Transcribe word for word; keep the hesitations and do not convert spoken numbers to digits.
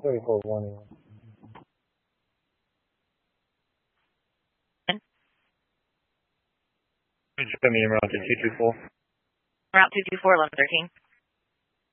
thirty-four one. Show me route two two four. Route two two four, eleven thirteen.